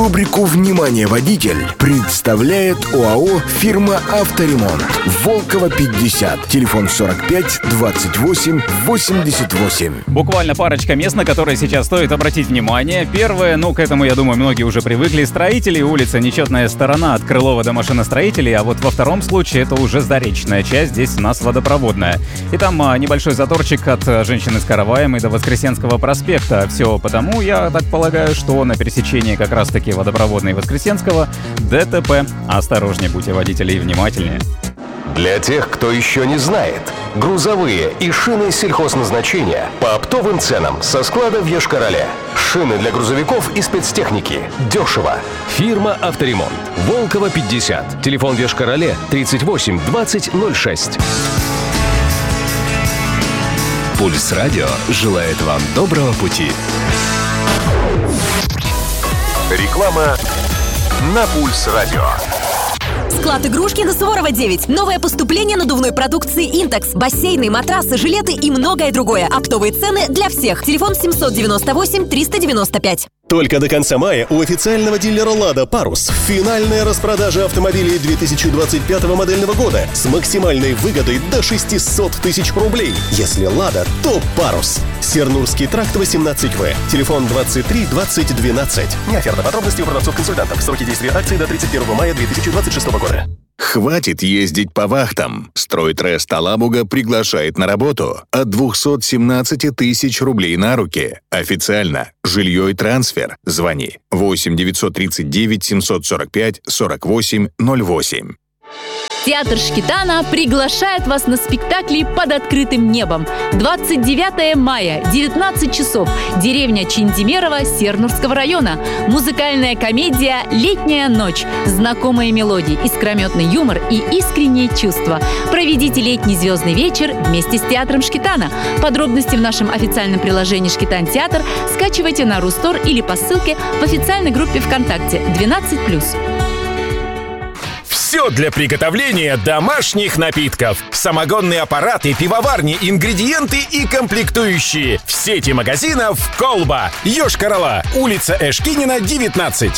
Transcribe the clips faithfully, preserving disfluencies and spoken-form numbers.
Рубрику «Внимание, водитель» представляет ОАО «Фирма Авторемонт». Волкова, пятьдесят. Телефон сорок пять двадцать восемь восемьдесят восемь. Буквально парочка мест, на которые сейчас стоит обратить внимание. Первое, ну, к этому, я думаю, многие уже привыкли. Строители, улица Нечетная сторона от Крылова до машиностроителей. А вот во втором случае это уже заречная часть, здесь у нас водопроводная. И там а, небольшой заторчик от Женщины с Караваем и до Воскресенского проспекта. Все потому, я так полагаю, что на пересечении как раз-таки Водопроводной и Воскресенского ДТП. Осторожнее будьте, водители, и внимательнее. Для тех, кто еще не знает, грузовые и шины сельхозназначения по оптовым ценам со склада в Йошкар-Оле. Шины для грузовиков и спецтехники. Дешево. Фирма «Авторемонт». Волкова, пятьдесят. Телефон в Йошкар-Оле тридцать восемь двадцать ноль шесть. Пульс радио желает вам доброго пути. Реклама на Пульс радио. Склад игрушки на Суворова девять. Новое поступление надувной продукции «Интекс». Бассейны, матрасы, жилеты и многое другое. Оптовые цены для всех. Телефон семь девять восемь триста девяносто пять. Только до конца мая у официального дилера «Лада» «Парус» финальная распродажа автомобилей две тысячи двадцать пятого модельного года с максимальной выгодой до шестьсот тысяч рублей. Если «Лада», то «Парус». Сернурский тракт восемнадцать В. Телефон двадцать три двадцать двенадцать. Не оферта, подробности у продавцов-консультантов. Сроки действия акции до тридцать первого мая две тысячи двадцать шестого года. Хватит ездить по вахтам. Стройтрест Алабуга приглашает на работу от двухсот семнадцати тысяч рублей на руки. Официально. Жилье и трансфер. Звони восемь девятьсот тридцать девять семьсот сорок пять сорок восемь ноль восемь. Театр Шкитана приглашает вас на спектакли «Под открытым небом». двадцать девятого мая, девятнадцать часов. Деревня Чиндимерово Сернурского района. Музыкальная комедия «Летняя ночь». Знакомые мелодии, искрометный юмор и искренние чувства. Проведите летний звездный вечер вместе с театром Шкитана. Подробности в нашем официальном приложении «Шкитан Театр» скачивайте на Рустор или по ссылке в официальной группе ВКонтакте двенадцать плюс. Все для приготовления домашних напитков. Самогонные аппараты, пивоварни, ингредиенты и комплектующие. В сети магазинов «Колба». Йошкар-Ола. Улица Эшкинина, девятнадцать.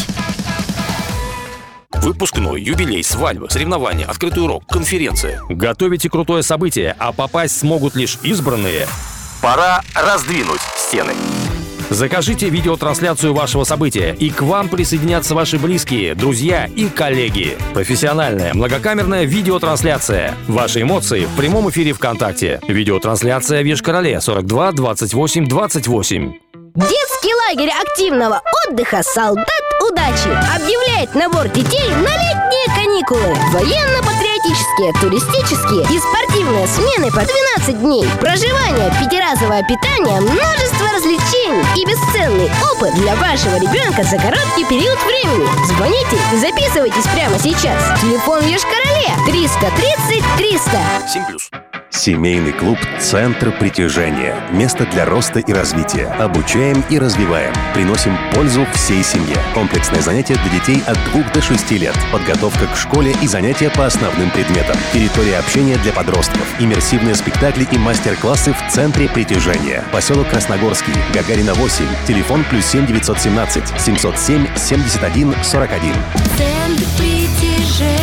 Выпускной, юбилей, свадьба, соревнования, открытый урок, конференция. Готовите крутое событие, а попасть смогут лишь избранные. Пора раздвинуть стены. Закажите видеотрансляцию вашего события, и к вам присоединятся ваши близкие, друзья и коллеги. Профессиональная многокамерная видеотрансляция. Ваши эмоции в прямом эфире ВКонтакте. Видеотрансляция в Йошкар-Оле сорок два двадцать восемь двадцать восемь. Детский лагерь активного отдыха «Солдат удачи» объявляет набор детей на летние каникулы. Военно-патриотические, туристические и спортивные смены по двенадцать дней. Проживание, пятиразовое питание, множество развлечений и бесценный опыт для вашего ребенка за короткий период времени. Звоните и записывайтесь прямо сейчас. Телефон в Йошкар-Оле триста тридцать триста. семь плюс. Семейный клуб «Центр притяжения». Место для роста и развития. Обучаем и развиваем. Приносим пользу всей семье. Комплексное занятие для детей от двух до шести лет. Подготовка к школе и занятия по основным предметам. Территория общения для подростков. Иммерсивные спектакли и мастер-классы в Центре притяжения. Поселок Красногорский. Гагарина восемь. Телефон плюс семь девятьсот семнадцать семьсот семь семьдесят один сорок один. Центр притяжения.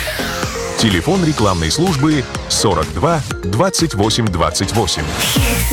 Телефон рекламной службы сорок два двадцать восемь двадцать восемь.